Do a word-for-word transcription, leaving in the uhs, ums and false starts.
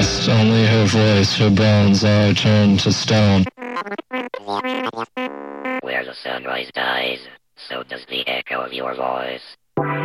ghost, only her voice, her bones are turned to stone. Where the sunrise dies, so does the echo of your voice.